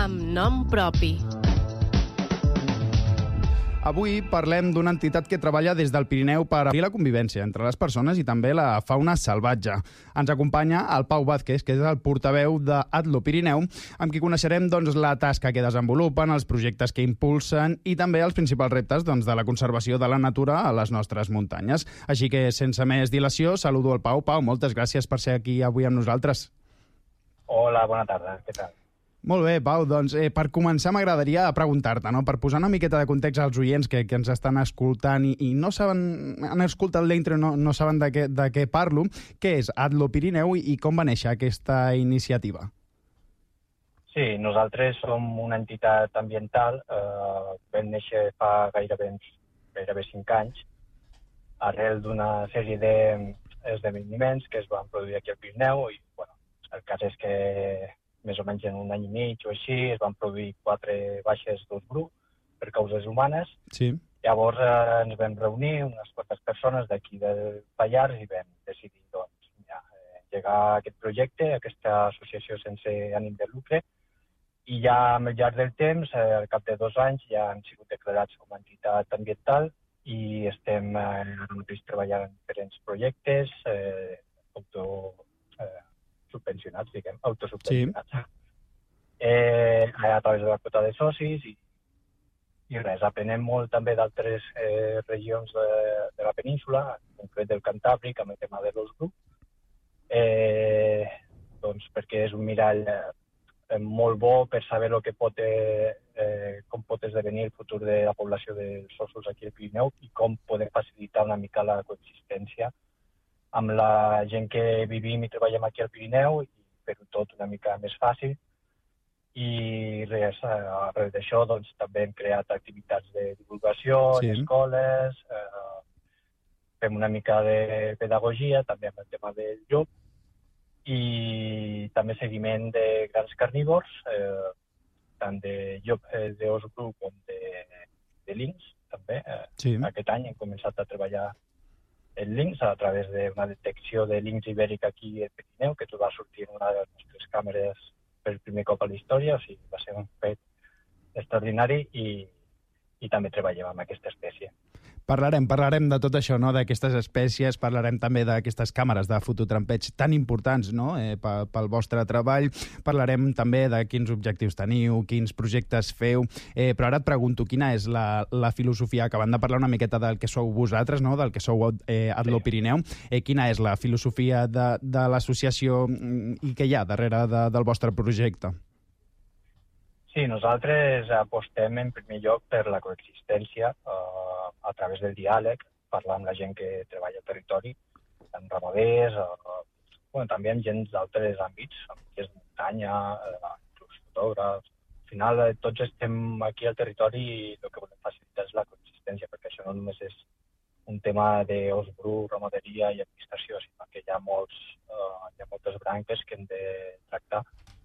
amb nom propi. Avui parlem d'una entitat que treballa des del Pirineu per afavorir la convivència entre les persones i també la fauna salvatge. Ens acompanya el Pau Vázquez, que és el portaveu d'Adlo Pirineu, amb qui coneixerem la tasca que desenvolupen, els projectes que impulsen i també els principals reptes de la conservació de la natura a les nostres muntanyes. Així que, sense més dilació, saludo el Pau. Pau, moltes gràcies per ser aquí avui amb nosaltres. Hola, bona tarda. Què tal? Molt bé, Pau, per començar m'agradaria preguntar-te, per posar una miqueta de context als oients que ens estan escoltant i no saben, han escoltat l'intro i no saben de què parlo, què és Adlo Pirineu i com va néixer aquesta iniciativa? Sí, nosaltres som una entitat ambiental, vam néixer fa gairebé 5 anys, arrel d'una sèrie d'esdeveniments que es van produir aquí al Pirineu i, el cas és que més o menys en un any i mig o així, es van produir 4 baixes d'os bru per causes humanes. Sí. Llavors ens vam reunir unes quantes persones d'aquí del Pallars i vam decidir engegar aquest projecte, aquesta associació sense ànim de lucre, i ja al llarg del temps, al cap de 2 anys, ja han sigut declarats com a entitat ambiental i estem ara mateix treballant en diferents projectes, autosubvencionats, a través de la quota de socis i res, aprenem molt també d'altres regions de la península, en concret del Cantàbric, amb el tema de l'os bru, perquè és un mirall molt bo per saber com pot esdevenir el futur de la població dels ossos aquí al Pirineu i com poder facilitar una mica la coexistència amb la gent que vivim i treballem aquí al Pirineu i fer-ho tot una mica més fàcil. I res, arrel d'això també hem creat activitats de divulgació en escoles, fem una mica de pedagogia, també amb el tema del llop, i també seguiment de grans carnívors, tant de llop d'os bru com de linx, també. Aquest any hem començat a treballar el linx a través d'una detecció de linx ibèric aquí al Pirineu, que va sortir en una de les nostres càmeres per primer cop a la història, o sigui, va ser un fet extraordinari i també treballem amb aquesta espècie. Parlarem de tot això, d'aquestes espècies, parlarem també d'aquestes càmeres de fototrampeig tan importants pel vostre treball, parlarem també de quins objectius teniu, quins projectes feu, però ara et pregunto, quina és la filosofia, acabant de parlar una miqueta del que sou vosaltres, del que sou Adlo Pirineu, quina és la filosofia de l'associació i què hi ha darrere del vostre projecte? Sí, nosaltres apostem en primer lloc per la coexistència a través del diàleg, parlar amb la gent que treballa al territori, amb ramaders, també amb gent d'altres àmbits, amb guies de muntanya, inclús fotògrafs. Al final, tots estem aquí al territori i el que volem facilitar és la coexistència, perquè això no només és un tema d'os bru, ramaderia i administració, sinó que hi ha moltes branques que hem de tractar.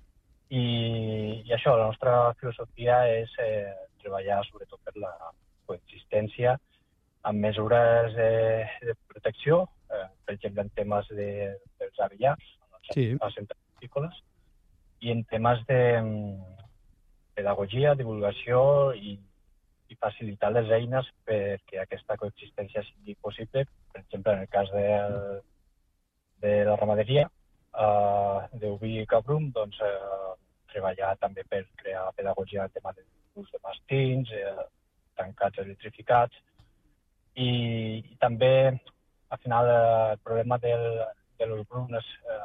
I això, la nostra filosofia és treballar sobretot per la coexistència amb mesures de protecció, per exemple en temes dels abellars, els centres apícoles, i en temes de pedagogia, divulgació i facilitar les eines perquè aquesta coexistència sigui possible. Per exemple, en el cas de la ramaderia, d'oví i cabrum, treballar també per crear pedagogia en el tema de l'ús de mastins, tancats electrificats, i també, al final, el problema de l'os bru no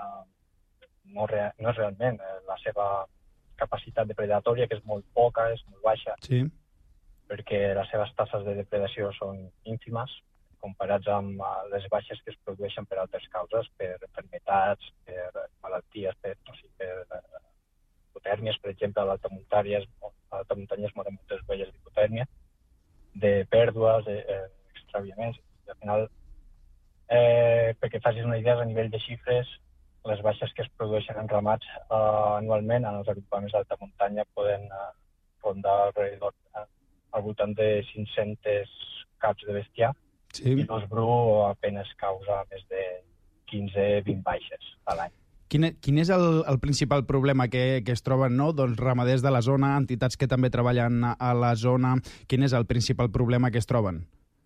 és realment la seva capacitat depredatòria, que és molt poca, és molt baixa, perquè les seves tasses de depredació són ínfimes, comparats amb les baixes que es produeixen per altres causes, per enfermetats, per malalties, per hipotèrmies, per exemple, a l'alta muntanya es moren moltes ovelles d'hipotèrmia, de pèrdues, extraviaments, i al final, perquè facis una idea, a nivell de xifres, les baixes que es produeixen en ramats anualment en els agrupaments d'alta muntanya poden rondar al voltant de 500 caps de bestiar, i l'os bru apenas causa més de 15-20 baixes a l'any. Quin és el principal problema que es troben, no? Doncs ramaders de la zona, entitats que també treballen a la zona, quin és el principal problema que es troben?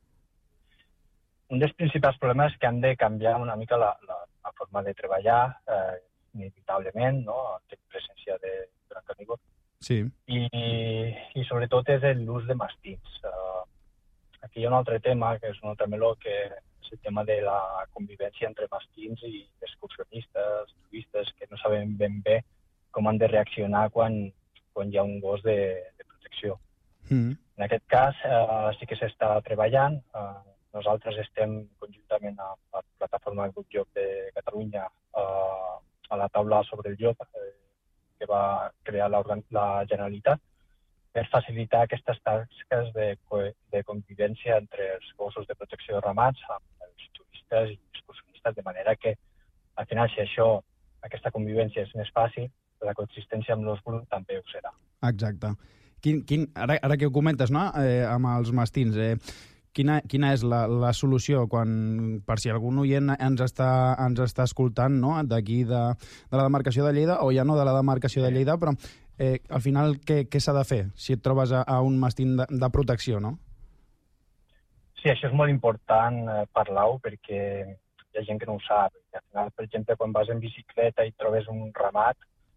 Un dels principals problemes és que han de canviar una mica la forma de treballar, inevitablement, no? Tenir presència de gran carnívor. Sí. I sobretot és l'ús de mastins. Aquí hi ha un altre tema, que és un altre meló, que és el tema de la convivència entre mastins i excursionistes, turistes, que no saben ben bé com han de reaccionar quan hi ha un gos de protecció. En aquest cas sí que s'està treballant. Nosaltres estem conjuntament amb la plataforma del Grup Llop de Catalunya a la taula sobre el llop que va crear la Generalitat per facilitar aquestes tasques de convivència entre els gossos de protecció ramats amb els turistes i excursionistes, de manera que, al final, si aquesta convivència és més fàcil, la consistència amb l'os brut també ho serà. Exacte. Ara que ho comentes, no? Amb els mastins, quina és la solució per si algun oient ens està escoltant, no? D'aquí de la demarcació de Lleida, o ja no de la demarcació de Lleida, però al final què s'ha de fer si et trobes a un mastín de protecció, no? Sí, això és molt important parlar-ho, perquè hi ha gent que no ho sap. Al final, per exemple, quan vas en bicicleta i trobes un ramat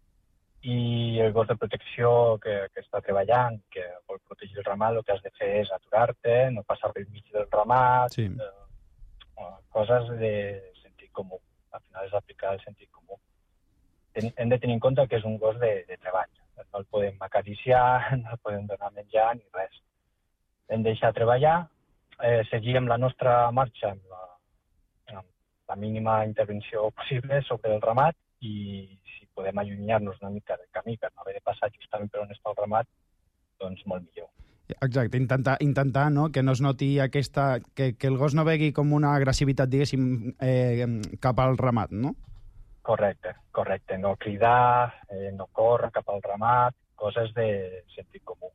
i el gos de protecció que està treballant, que vol protegir el ramat, el que has de fer és aturar-te, no passar pel mig del ramat, sí. Coses de sentit comú. Al final és aplicar el sentit comú. Hem de tenir en compte que és un gos de treball. No el podem acariciar, no el podem donar menjar ni res. Hem de deixar treballar, seguir amb la nostra marxa amb la mínima intervenció possible sobre el ramat, i si podem allunyar-nos una mica del camí per no haver de passar justament per on està el ramat, doncs molt millor. Exacte, intentar no? Que no es noti que el gos no vegi com una agressivitat, diguéssim, cap al ramat, no? Correcte. No cridar, no córrer cap al ramat, coses de sentit comú.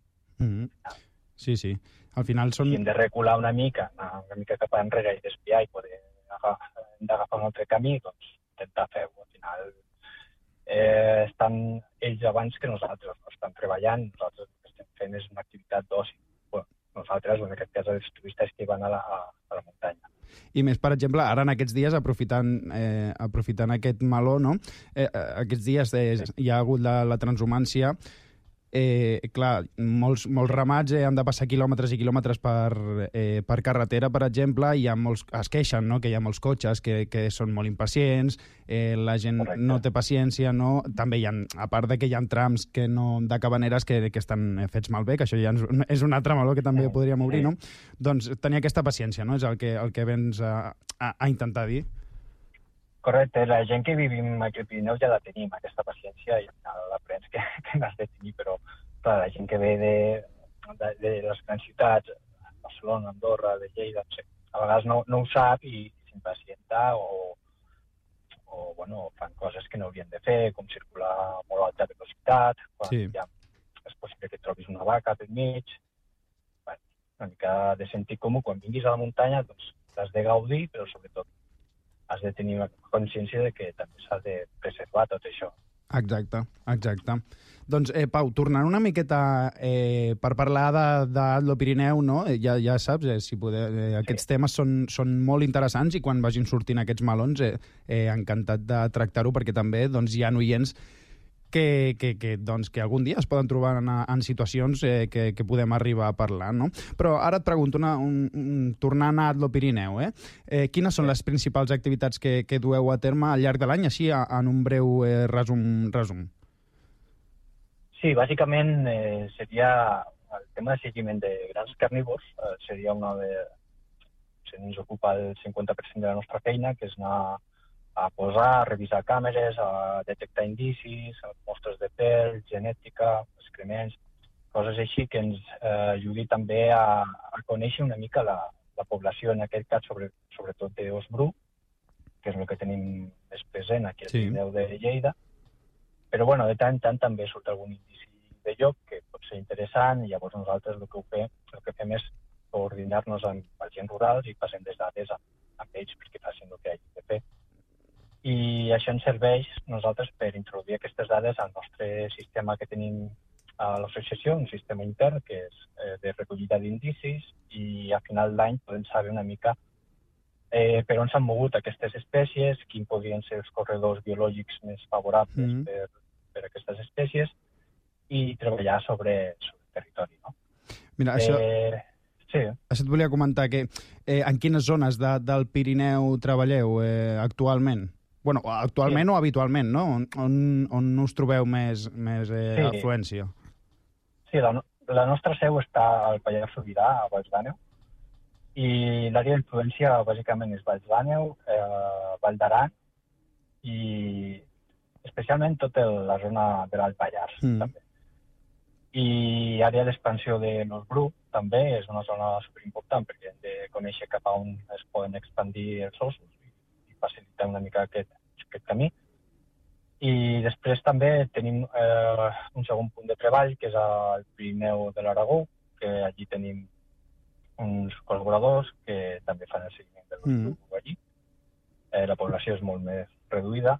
Sí. Al final són... Si hem de recular una mica cap enrere i desviar i poder agafar un altre camí, doncs intentar fer-ho. Al final estan ells abans que nosaltres, no estan treballant, nosaltres el que estem fent és una activitat d'oci. Nosaltres, en aquest cas, els turistes que van a la muntanya. I més, per exemple, ara en aquests dies, aprofitant aquest meló, no? Aquests dies hi ha hagut la transhumància. Clar, molts ramats han de passar quilòmetres i quilòmetres per carretera, per exemple, i es queixen, no? Que hi ha molts cotxes que són molt impacients, la gent no té paciència, no? També hi ha, a part de que hi ha trams de cavaneres que estan fets malbé, que això ja és un altre meló que també podríem obrir, no? Doncs tenir aquesta paciència, no? És el que vens a intentar dir. Correcte, la gent que vivim aquí al Pirineu ja la tenim, aquesta paciència, i al final l'aprens que n'has de tenir, però clar, la gent que ve de les grans ciutats, Barcelona, Andorra, de Lleida, no sé, a vegades no ho sap i s'impacienta o fan coses que no haurien de fer, com circular a molt alta velocitat, quan ja és possible que trobis una vaca pel mig. Una mica de sentit comú, quan vinguis a la muntanya, doncs l'has de gaudir, però sobretot has de tenir consciència de que també s'ha de preservar tot això. Exacte. Doncs, Pau, tornant una miqueta per parlar d'Atlo Pirineu, no? Ja saps, aquests temes són molt interessants, i quan vagin sortint aquests melons, encantat de tractar-ho, perquè també hi ha oients que algun dia es poden trobar en situacions que podem arribar a parlar, no? Però ara et pregunto, tornant a Atlo Pirineu, quines són les principals activitats que dueu a terme al llarg de l'any, així en un breu resum? Sí, bàsicament seria el tema de seguiment de grans carnívors, seria ens ocupa el 50% de la nostra feina, que és anar a posar, a revisar càmeres, a detectar indicis, mostres de pèl, genètica, excrements, coses així que ens ajudi també a conèixer una mica la població, en aquest cas sobretot d'os bru, que és el que tenim més present aquí al Pirineu de Lleida. Però de tant en tant també surt algun indici de llop que pot ser interessant, i llavors nosaltres el que fem és coordinar-nos amb agents rurals i passem les dades amb ells perquè facin el que hagin de fer. i això ens serveix nosaltres per introduir aquestes dades al nostre sistema que tenim a l'associació, un sistema intern que és de recollida d'indicis, i a final d'any podem saber una mica per on s'han mogut aquestes espècies, quins podrien ser els corredors biològics més favorables per a aquestes espècies, i treballar sobre el territori. No? Mira, això et volia comentar, que en quines zones del Pirineu treballeu actualment? Bueno, actualment o habitualment, no? On us trobeu més afluència? Sí, la nostra seu està al Pallars Sobirà, a Baix d'Àneu, i l'àrea d'influència bàsicament és Baix d'Àneu, Vall d'Aran i especialment tota la zona de l'Alt Pallars, també. I àrea d'expansió de Los Bru també és una zona superimportant perquè hem de conèixer cap a on es poden expandir els ossos i facilitar una mica aquest camí. I després també tenim un segon punt de treball, que és al Pirineu de l'Aragó, que allí tenim uns col·laboradors que també fan el seguiment de Los Bru allí. La població és molt més reduïda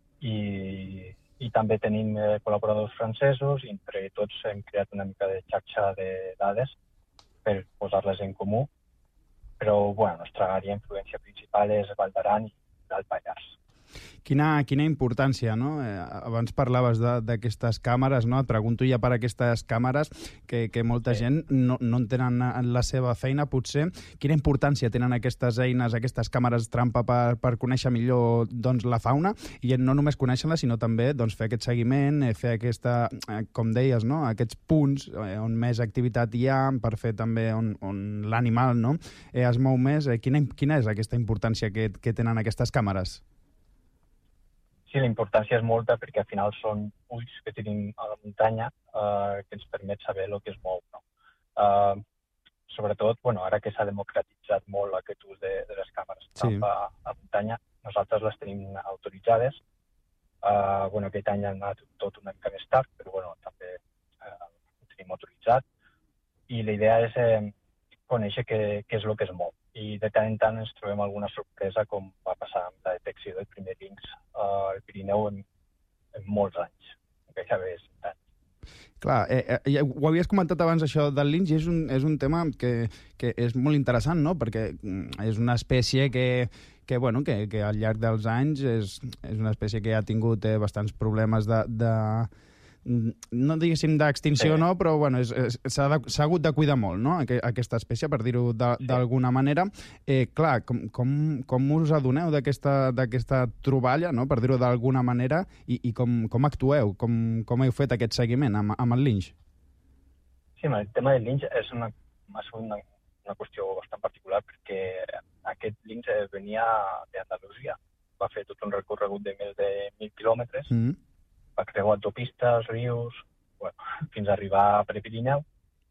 i també tenim col·laboradors francesos i entre tots hem creat una mica de xarxa de dades per posar-les en comú. Però, la nostra àrea d'influència principal és Vall d'Aran i l'Alt Pallars. Quina importància, no? Abans parlaves d'aquestes càmeres, no? Et pregunto ja per aquestes càmeres que molta gent no entenen en la seva feina, potser. Quina importància tenen aquestes eines, aquestes càmeres trampa per conèixer millor la fauna, i no només conèixer-la, sinó també fer aquest seguiment, fer com deies, no? Aquests punts on més activitat hi ha, per fer també on l'animal es mou més. Quina és aquesta importància que tenen aquestes càmeres? Sí, la importància és molta perquè al final són ulls que tenim a la muntanya que ens permet saber el que es mou. No? Sobretot, ara que s'ha democratitzat molt aquest ús de les càmeres trampa a muntanya, nosaltres les tenim autoritzades. Aquest any han anat tot una mica més tard, però també ho tenim autoritzat. I la idea és conèixer què és el que es mou. I de tant en tant ens trobem alguna sorpresa, com va passar amb la detecció del primer linx al Pirineu en molts anys, gairebé 100 anys. Clar, ho havies comentat abans, això del linx, i és un tema que és molt interessant, no? Perquè és una espècie que al llarg dels anys és una espècie que ha tingut bastants problemes no diguéssim d'extinció, no, però s'ha hagut de cuidar molt, no?, aquesta espècie, per dir-ho d'alguna manera. Clar, com us adoneu d'aquesta troballa, no?, per dir-ho d'alguna manera, i com actueu, com heu fet aquest seguiment amb el linx? Sí, el tema del linx és una qüestió bastant particular, perquè aquest linx venia d'Andalusia, va fer tot un recorregut de més de 1.000 quilòmetres, va creuar autopistes, rius, fins a arribar a Prepirineu.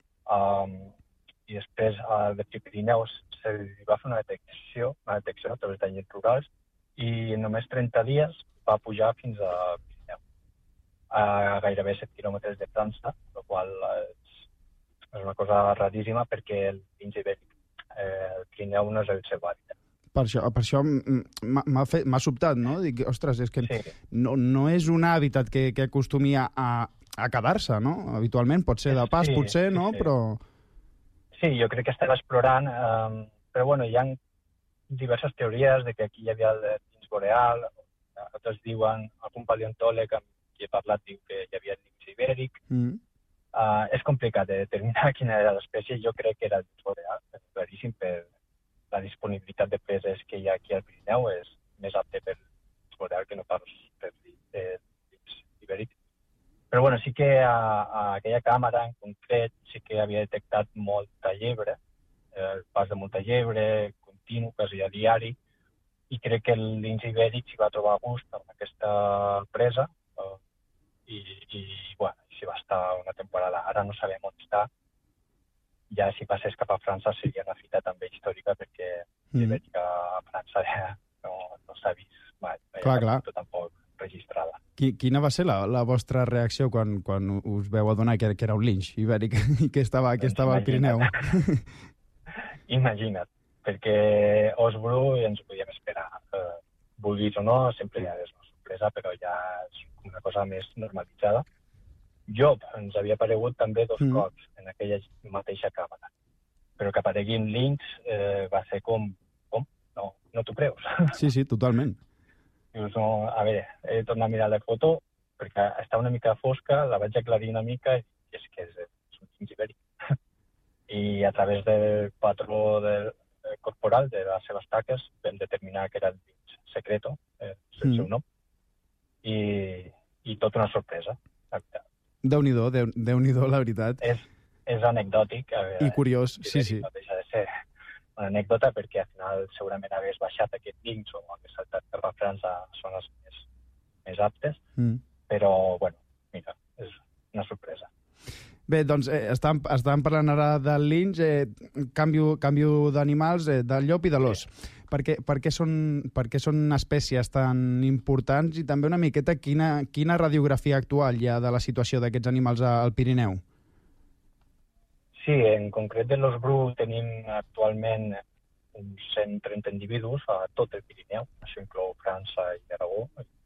I després de Prepirineu se li va fer una detecció a través d'agents rurals, i en només 30 dies va pujar fins a Pirineu, a gairebé 7 quilòmetres de França, la qual és una cosa raríssima perquè el linx ibèric, el Pirineu no és el seu hàbitat. Per això m'ha sobtat, no? Dic, ostres, és que no és un hàbitat que acostumi a quedar-se, no? Habitualment, pot ser de pas, potser, no? Però... Sí, jo crec que estem explorant, però hi ha diverses teories de que aquí hi havia el linx boreal, altres diuen, algun paleontòleg amb qui he parlat diu que hi havia el linx ibèric. És complicat de determinar quina era l'espècie. Jo crec que era el linx boreal, és claríssim, per la disponibilitat de preses que hi ha aquí al Pirineu és més apte per boreal que no pas per linx ibèric. Però sí que aquella càmera en concret sí que havia detectat molta llebre, el pas de molta llebre continu, quasi a diari, i crec que el linx ibèric s'hi va trobar a gust amb aquesta presa i s'hi va estar una temporada. Ara no sabem on està. Ja si passés cap a França seria una fita també històrica, perquè l'ibèrica a França no s'ha vist mai. Clar. Tampoc registrada. Quina va ser la vostra reacció quan us veu adonar que era un linx ibèric i que estava al Pirineu? Imagina't, perquè Os Bru ens ho podíem esperar. vulguis o no, sempre hi ha una sorpresa, però ja és una cosa més normalitzada. Job ens havia aparegut també 2 cops en aquella mateixa càmera, però que apareguin links va ser com? No t'ho creus? Sí, totalment. Dius, no, a veure, he de tornar a mirar la foto perquè està una mica fosca, la vaig aclarir una mica i és que és un linx ibèric. I a través del patró corporal de les seves taques vam determinar que era el linx secreto, el seu nom, i tota una sorpresa. Déu-n'hi-do, la veritat. És anecdòtic. I curiós, sí. No deixa de ser una anècdota perquè al final segurament hagués baixat aquest links o hagués saltat per la França a zones més aptes, però, bueno, mira, és una sorpresa. Bé, doncs estàvem parlant ara del linx, canvio d'animals, del llop i de l'ós. Per què són espècies tan importants i també una miqueta quina radiografia actual hi ha de la situació d'aquests animals al Pirineu? Sí, en concret de l'ós bru tenim actualment uns 130 individus a tot el Pirineu, això inclou França i Aragó,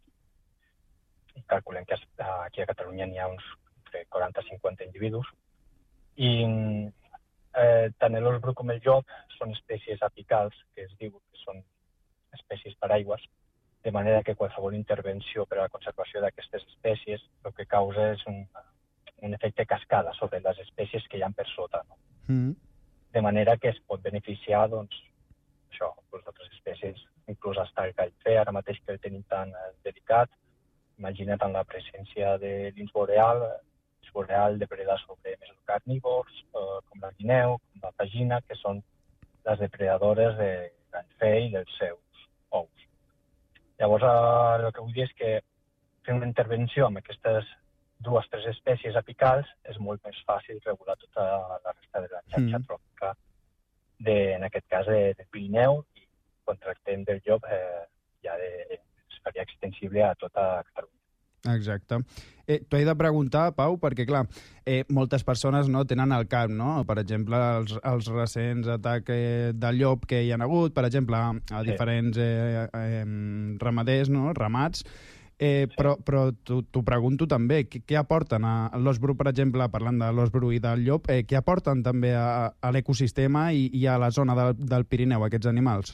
i calculem que aquí a Catalunya n'hi ha uns entre 40 i 50 individus, i tant l'ós bru com el llop són espècies apicals, que es diu que són espècies paraigües, de manera que qualsevol intervenció per a la conservació d'aquestes espècies el que causa és un efecte cascada sobre les espècies que hi ha per sota. No? De manera que es pot beneficiar, doncs, les altres espècies, inclús hasta el califè, ara mateix que el tenim tan delicat. Imagina't en la presència de linx boreal depreda sobre mesocarnívors, com la guineu, com la pagina, que són les depredadores de califè i dels seus ous. Llavors, el que vull dir és que fer una intervenció amb aquestes 2 o 3 espècies apicals és molt més fàcil regular tota la resta de la xarxa tròfica, en aquest cas del Pirineu, i quan tractem del llop ja es faria extensible a tota Catalunya. Exacte. T'ho he de preguntar, Pau, perquè, clar, moltes persones no tenen al cap, no? Per exemple, els recents atacs del llop que hi ha hagut, per exemple, a diferents ramaders, no? Ramats. Però t'ho pregunto també, què aporten a l'ós bru, per exemple, parlant de l'ós bru i del llop, què aporten també a l'ecosistema i a la zona del Pirineu, aquests animals?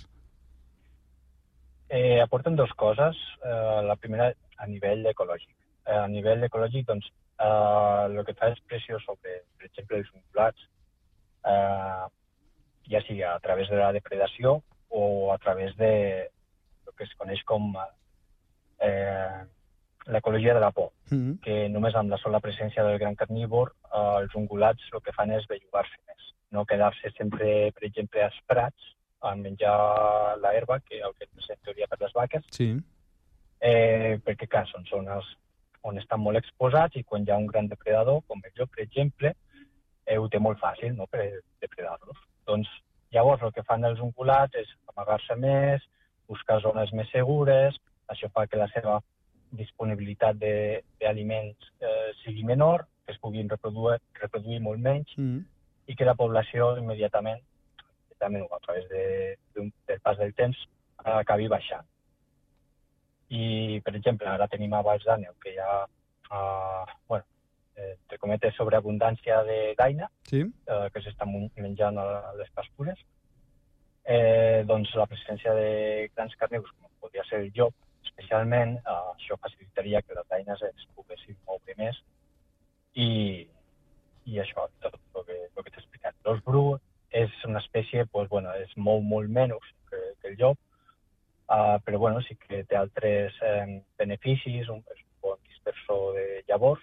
Aporten 2 coses. La primera, a nivell ecològic. A nivell ecològic, doncs, el que fa és pressió sobre, per exemple, els ungulats, ja sigui a través de la depredació o a través de el que es coneix com l'ecologia de la por, que només amb la sola presència del gran carnívor els ungulats el que fan és bellugar-se més, no quedar-se sempre, per exemple, als prats a menjar l'herba, que el que és en teoria per les vaques, perquè, clar, són zones on estan molt exposats i quan hi ha un gran depredador, com el llop, per exemple, ho té molt fàcil, no?, per depredar-los. Doncs llavors el que fan els ungulats és amagar-se més, buscar zones més segures. Això fa que la seva disponibilitat d'aliments sigui menor, que es puguin reproduir molt menys i que la població immediatament, a través del pas del temps, acabi baixant. I, per exemple, ara tenim a Baix d'Àneu que hi ha, entre cometes, sobreabundància de daina, que s'estan menjant a les pastures. Doncs la presència de grans carnívors, com podria ser el llop, especialment, això facilitaria que les daines es poguessin moure més i això, tot el que t'he explicat. L'ós bru és una espècie, es mou molt menys que el llop, però sí que té altres beneficis, és un bon dispersor de llavors,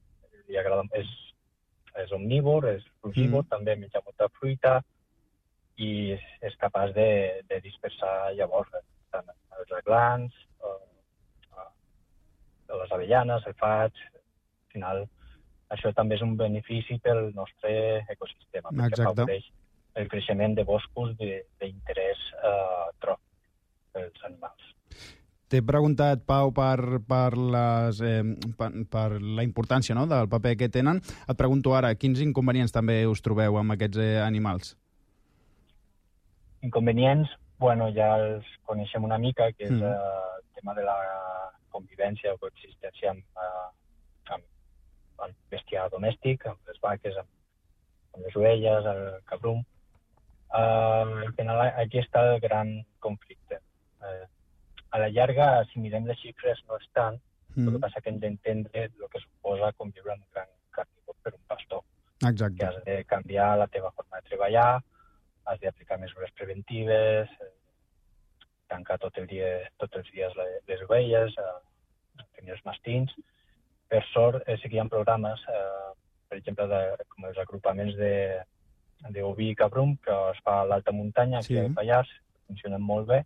és omnívor, és frugívor, també menja molta fruita i és capaç de dispersar llavors tant els aglans, les avellanes, el faig. Al final, això també és un benefici pel nostre ecosistema, perquè afavoreix el creixement de boscos d'interès tròfic pels animals. T'he preguntat, Pau, per la importància, no?, del paper que tenen. Et pregunto ara, quins inconvenients també us trobeu amb aquests animals? Inconvenients, Bueno, ja els coneixem una mica, que és el tema de la convivència o coexistència amb bestiar domèstic, amb les vaques, amb les ovelles, el cabrum. Al final aquí està el gran conflicte. A la llarga, si mirem les xifres, no és tant, el que passa que hem d'entendre el que suposa conviure amb un gran carnívor per un pastor. Exacte. Que has de canviar la teva forma de treballar, has d'aplicar mesures preventives, tancar tots els dies les ovelles, tenir els mastins. Per sort, sí que hi ha programes, per exemple, com els agrupaments d'oví i cabrum, que es fa a l'alta muntanya, aquí al Pallars, funcionen molt bé.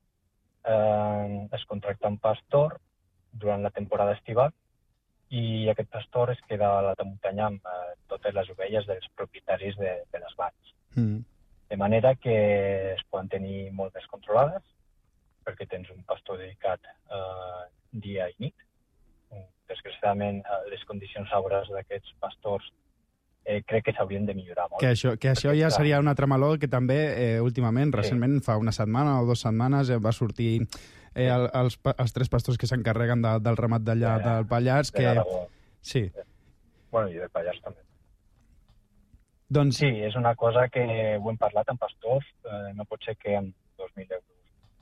Es contracta un pastor durant la temporada estival i aquest pastor es queda a l'alta muntanya amb totes les ovelles dels propietaris de les valls. De manera que es poden tenir molt més controlades, perquè tens un pastor dedicat dia i nit. Desgraciadament, les condicions laborals d'aquests pastors crec que s'haurien de millorar molt. Que això ja seria un altre meló que també últimament, recentment, fa una setmana o 2 setmanes, va sortir els 3 pastors que s'encarreguen del ramat d'allà del Pallars. De l'Aragó. Sí. Bueno, i del Pallars també. Doncs... Sí, és una cosa que ho hem parlat amb pastors. No pot ser que amb 2.000 euros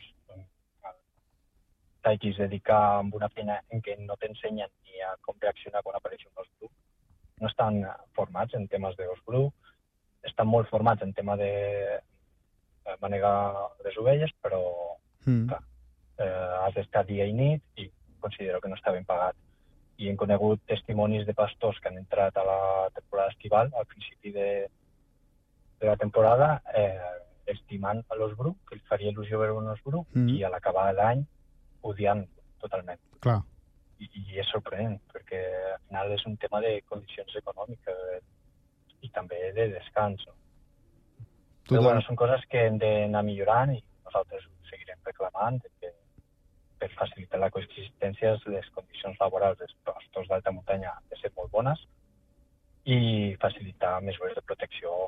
t'hagis de dedicar a una feina en què no t'ensenyen ni a com reaccionar quan apareix un os bru. No estan formats en temes d'os bru, estan molt formats en tema de manegar les ovelles, però clar, has d'estar dia i nit i considero que no està ben pagat. I hem conegut testimonis de pastors que han entrat a la temporada estival, al principi de la temporada, estimant l'os bru, que els faria il·lusió veure un os bru, i a l'acabar de l'any odiant totalment. Clar. I és sorprenent, perquè al final és un tema de condicions econòmiques i també de descans. Però bueno, són coses que hem d'anar millorant i nosaltres ho seguirem reclamant, perquè per facilitar la coexistència les condicions laborals dels pastors d'alta muntanya han de ser molt bones i facilitar mesures de protecció